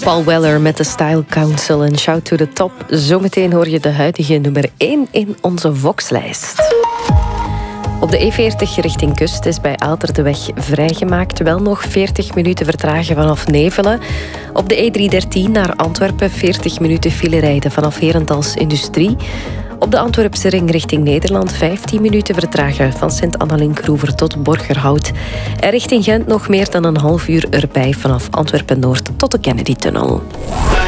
Paul Weller met de Style Council en Shout to the Top. Zometeen hoor je de huidige nummer 1 in onze Vox-lijst. Op de E40 richting Kust is bij Aalter de weg vrijgemaakt. Wel nog 40 minuten vertragen vanaf Nevelen. Op de E313 naar Antwerpen 40 minuten file rijden vanaf Herentals Industrie. Op de Antwerpse ring richting Nederland 15 minuten vertragen van Sint-Annalink-Roever tot Borgerhout. En richting Gent nog meer dan een half uur erbij vanaf Antwerpen-Noord tot de Kennedy-tunnel.